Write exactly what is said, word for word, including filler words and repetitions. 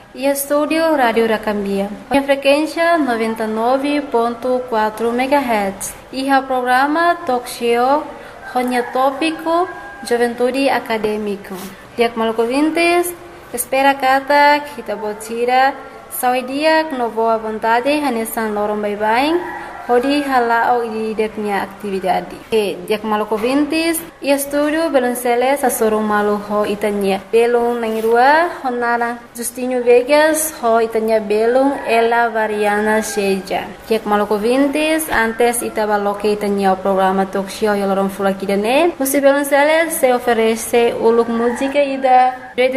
e estúdio Rádio Racambia. A frequência noventa e nove ponto quatro megahertz. E o programa Talk Show Ronya Tópico Juventude Acadêmico. Diak maluco vintes, espera kata kita botira sawi dia no boa vontade hanesan lorong bye-bye. Hodi halao di dia punya aktividade. E diak maluco vintes, e estúdio beloncele sa sorong malu ho itanya. Belong nangirua honara Justinho Vegas ho itanya belong ela variana seja. Diak maluco vintes, antes ita baloke itanya o programa talk show yo lorong fula kidane. Musi beloncele se oferece uluk música ida